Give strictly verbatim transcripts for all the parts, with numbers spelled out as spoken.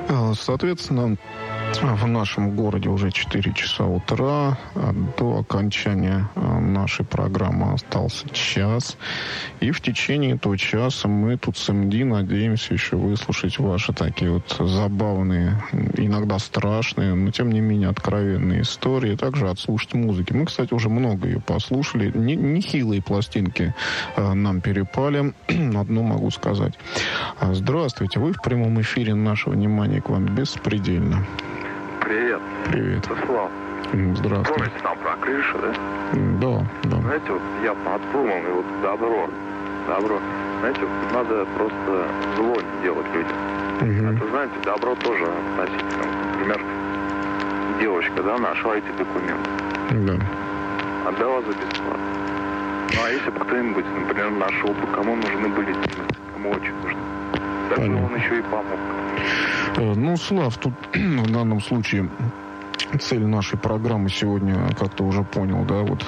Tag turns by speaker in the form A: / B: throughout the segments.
A: Соответственно, в нашем городе уже четыре часа утра. До окончания нашей программы остался час. И в течение этого часа мы тут с эм ди надеемся еще выслушать ваши такие вот забавные, иногда страшные, но тем не менее откровенные истории. Также отслушать музыки. Мы, кстати, уже много ее послушали. Нехилые пластинки нам перепали. Одно могу сказать. Здравствуйте. Вы в прямом эфире. Наше внимание к вам беспредельно.
B: Привет.
A: Привет.
B: Слав.
A: Здравствуй.
B: Помните нам про крышу, да?
A: Да, да.
B: Знаете, вот я подумал, и вот добро, добро. Знаете, вот надо просто зло не делать людям.
A: Угу.
B: Это, знаете, добро тоже относительно. Например, девочка, да, нашла эти документы.
A: Да.
B: Отдала за бесплатно. Ну, а если бы кто-нибудь, например, нашел бы, кому нужны были деньги, кому очень нужны, так бы он еще и помог.
A: Ну, Слав, тут в данном случае цель нашей программы сегодня, как ты уже понял, да, вот,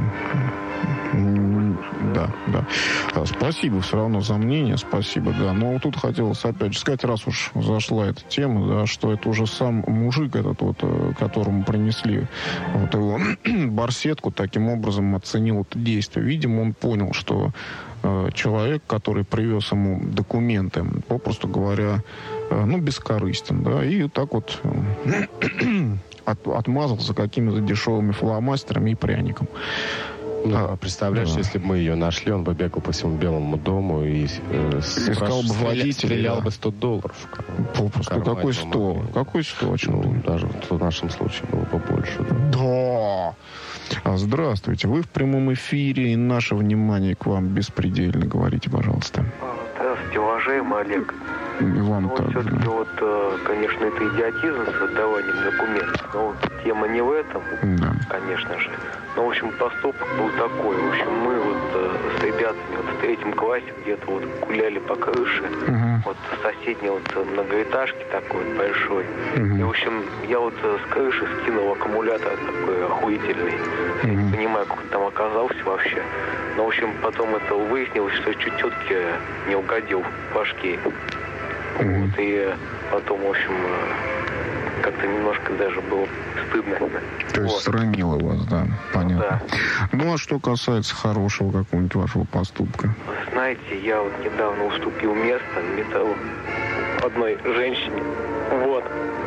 A: да, да. Спасибо все равно за мнение, спасибо, да. Но тут хотелось опять же сказать, раз уж зашла эта тема, да, что это уже сам мужик этот вот, которому принесли вот его барсетку, таким образом оценил это действие. Видимо, он понял, что э, человек, который привез ему документы, попросту говоря, э, ну, бескорыстен, да, и так вот э, от, отмазался какими-то дешевыми фломастерами и пряником.
C: Ну, а, представляешь, да. Если бы мы ее нашли, он бы бегал по всему Белому дому и э,
A: искал бы водителя,
C: стрелял
A: да.
C: бы сто долларов.
A: Попросту. Какой сто? Какой сто?
C: Ну, даже в нашем случае было бы больше.
A: Да. Да. Здравствуйте. Вы в прямом эфире, и наше внимание к вам беспредельно. Говорите, пожалуйста.
D: Здравствуйте, уважаемый Олег.
A: И вам
D: ну,
A: также.
D: Все-таки вот, конечно, это идиотизм с отдаванием документов. Но тема не в этом, да. Конечно же. Ну, в общем, поступок был такой. В общем, мы вот э, с ребятами вот в третьем классе где-то вот гуляли по крыше. Uh-huh. Вот в соседней вот многоэтажки такой вот большой. Uh-huh. И, в общем, я вот с крыши скинул аккумулятор такой охуительный. Uh-huh. Я не понимаю, как он там оказался вообще. Но, в общем, потом это выяснилось, что чуть тетке не угодил в башке. Uh-huh. Вот, и потом, в общем, как-то немножко даже было стыдно.
A: То есть вот. Срамило вас, да, понятно. Да. Ну, а что касается хорошего какого-нибудь вашего поступка?
D: Знаете, я вот недавно уступил место металлу одной женщине. Вот.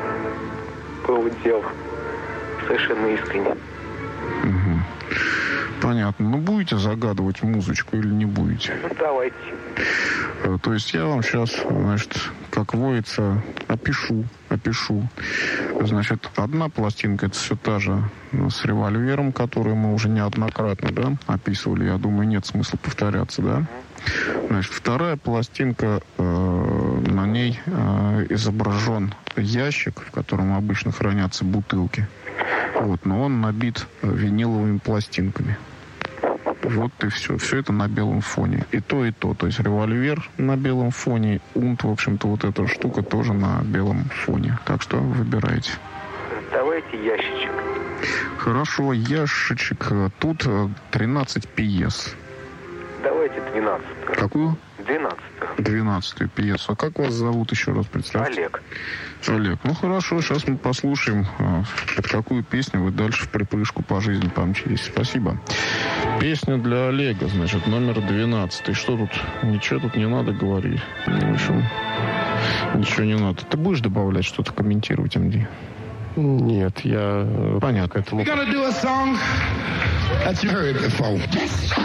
D: Было дело. Совершенно искренне.
A: Угу. Понятно. Ну, будете загадывать музычку или не будете?
D: Ну, давайте.
A: То есть я вам сейчас, значит, как водится, опишу, опишу. Значит, одна пластинка, это все та же с револьвером, которую мы уже неоднократно, да, описывали. Я думаю, нет смысла повторяться, да? Значит, вторая пластинка, э, на ней э, изображен ящик, в котором обычно хранятся бутылки. Вот, но он набит виниловыми пластинками. Вот и все. Все это на белом фоне. И то, и то. То есть револьвер на белом фоне. Унт, в общем-то, вот эта штука тоже на белом фоне. Так что выбирайте.
D: Давайте ящичек.
A: Хорошо, ящичек. Тут тринадцать пьес.
D: Давайте двенадцать.
A: Какую?
D: двенадцать.
A: двенадцатую пьесу. А как вас зовут еще раз, представьте?
D: Олег.
A: Олег. Ну хорошо, сейчас мы послушаем, под какую песню вы дальше в припрыжку по жизни помчились. Спасибо. Песня для Олега, значит, номер двенадцать. Что тут? Ничего тут не надо говорить. В общем, ничего не надо. Ты будешь добавлять что-то, комментировать, эм ди?
C: Нет, я...
A: Понятно.
C: К этому...